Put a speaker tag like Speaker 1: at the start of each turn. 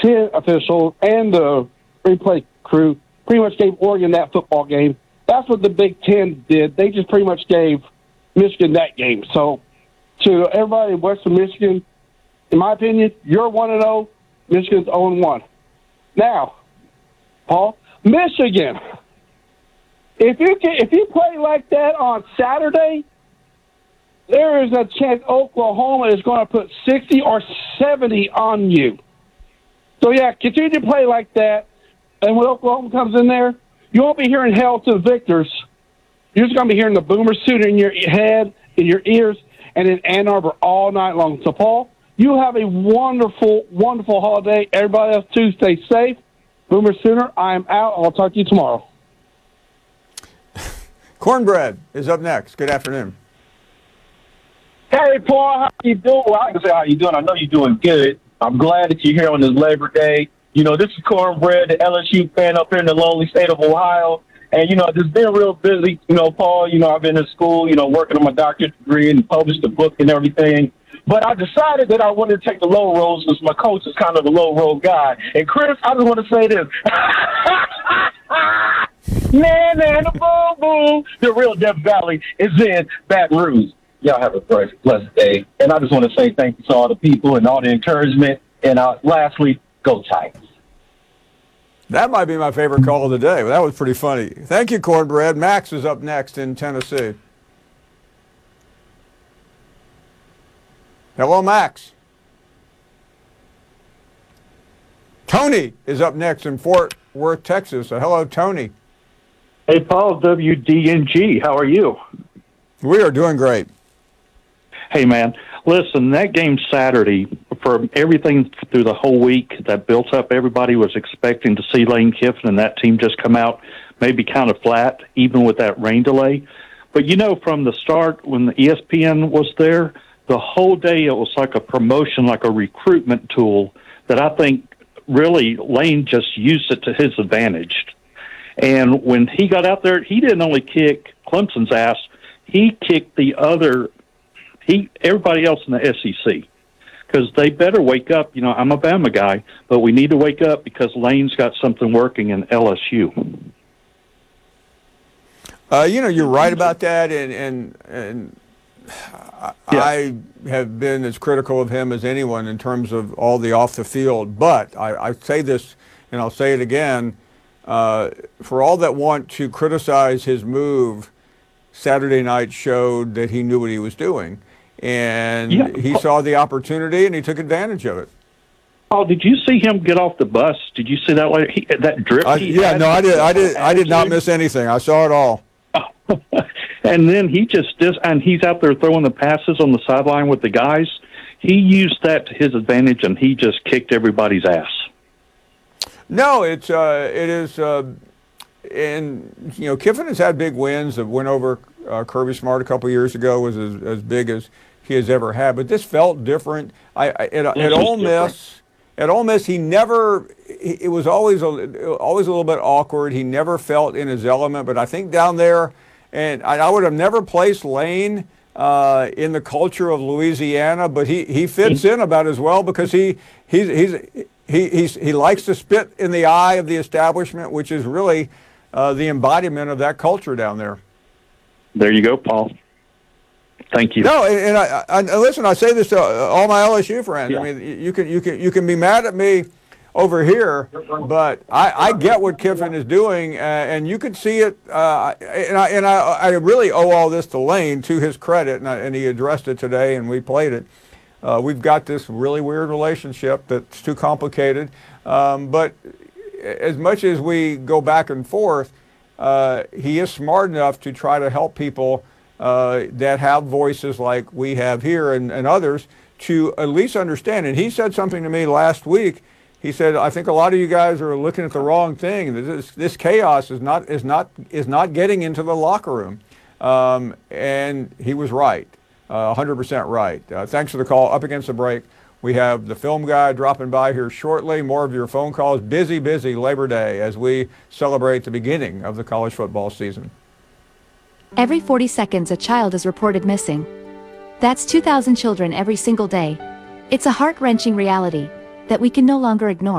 Speaker 1: Ten officials and the replay crew pretty much gave Oregon that football game. That's what the Big Ten did. They just pretty much gave Michigan that game. So to everybody in Western Michigan, in my opinion, you're 1-0, Michigan's 0-1. Now, Paul, Michigan, if you play like that on Saturday, there is a chance Oklahoma is going to put 60 or 70 on you. So, yeah, continue to play like that. And when Oklahoma comes in there, you won't be hearing hail to the victors. You're just going to be hearing the boomer suit in your head, in your ears, and in Ann Arbor all night long. So, Paul, you have a wonderful, wonderful holiday. Everybody else, too, stay safe. Boomer Sooner, I am out. I'll talk to you tomorrow.
Speaker 2: Cornbread is up next. Good afternoon.
Speaker 3: Hey, Paul, how you doing? Well, I can say how you doing. I know you're doing good. I'm glad that you're here on this Labor Day. You know, this is Cornbread, the LSU fan up here in the lonely state of Ohio. And, you know, just been real busy. You know, Paul, you know, I've been in school, you know, working on my doctorate degree and published a book and everything. But I decided that I wanted to take the low road since my coach is kind of a low road guy. And, Chris, I just want to say this. Man, the boom, boom. The real Death Valley is in Baton Rouge. Y'all have a blessed day. And I just want to say thank you to all the people and all the encouragement. And lastly, go Titans.
Speaker 2: That might be my favorite call of the day. That was pretty funny. Thank you, Cornbread. Max is up next in Tennessee. Hello, Max. Tony is up next in Fort Worth, Texas. So hello, Tony.
Speaker 4: Hey, Paul, WDNG. How are you?
Speaker 2: We are doing great.
Speaker 4: Hey, man. Listen, that game Saturday, for everything through the whole week that built up, everybody was expecting to see Lane Kiffin and that team just come out maybe kind of flat, even with that rain delay. But, you know, from the start, when the ESPN was there, the whole day it was like a promotion, like a recruitment tool that I think really Lane just used it to his advantage. And when he got out there, he didn't only kick Clemson's ass, he kicked everybody else in the SEC. Because they better wake up. You know, I'm a Bama guy, but we need to wake up because Lane's got something working in LSU.
Speaker 2: You know, you're right about that, and I have been as critical of him as anyone in terms of all the off the field. But I say this, and I'll say it again, for all that want to criticize his move, Saturday night showed that he knew what he was doing. And he saw the opportunity, and he took advantage of it.
Speaker 4: Oh, did you see him get off the bus? Did you see that later? That drip?
Speaker 2: I did not miss anything. I saw it all.
Speaker 4: And then and he's out there throwing the passes on the sideline with the guys. He used that to his advantage, and he just kicked everybody's ass.
Speaker 2: No, it is, and you know, Kiffin has had big wins. The win over Kirby Smart a couple years ago was as big as he has ever had. But this felt different. At Ole Miss, he never. It was always a little bit awkward. He never felt in his element. But I think down there, and I would have never placed Lane in the culture of Louisiana, but he fits in about as well because he likes to spit in the eye of the establishment, which is really the embodiment of that culture down there.
Speaker 4: There you go, Paul. Thank you.
Speaker 2: No, and I listen. I say this to all my LSU friends. Yeah. I mean, you can be mad at me over here, but I get what Kiffin is doing, and you could see it. And I really owe all this to Lane, to his credit, and he addressed it today, and we played it. We've got this really weird relationship that's too complicated, but as much as we go back and forth, he is smart enough to try to help people that have voices like we have here and others to at least understand. And he said something to me last week. He said, "I think a lot of you guys are looking at the wrong thing. This chaos is not getting into the locker room," and he was right, 100% right. Thanks for the call. Up against the break, we have the film guy dropping by here shortly. More of your phone calls. Busy Labor Day as we celebrate the beginning of the college football season.
Speaker 5: Every 40 seconds, a child is reported missing. That's 2,000 children every single day. It's a heart-wrenching reality that we can no longer ignore.